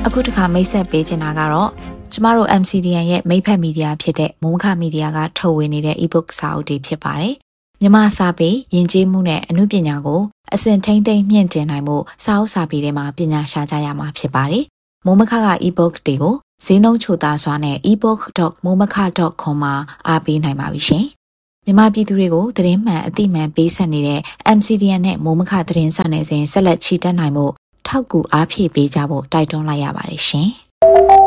အခုတစ်ခါမိတ်ဆက်ပေးချင်တာကတော့ကျမတို့ MCDN ရဲ့မိတ်ဖက်မီဒီယာဖြစ်တဲ့မိုးမခမီဒီယာကထုတ်ဝေနေတဲ့ ebook စာအုပ်တွေဖြစ်ပါတယ်။မြန်မာစာပေယဉ်ကျေးမှုနဲ့အမှုပညာကိုအစဉ်ထိန်းသိမ်းမြင့်တင်နိုင်မှုစာအုပ်စာပေတွေမှာပညာရှာကြရမှာဖြစ်ပါတယ်။မိုးမခက ebook တွေကိုဈေးနှုန်းချိုသာစွာနဲ့ ebook.momaka.com မှာအားပေးနိုင်ပါပြီရှင်။မြန်မာပြည်သူတွေကိုသတင်းမှန်အသိမှန်ပေးဆက်နေတဲ့ MCDN နဲ့မိုးမခသတင်းစာနယ်စဉ်ဆက်လက်ချီတက်နိုင်မှုထောက်ကူအားဖြည့်ပေးကြဖို့တိုက်တွန်းလိုက်ရပါတယ်ရှင်။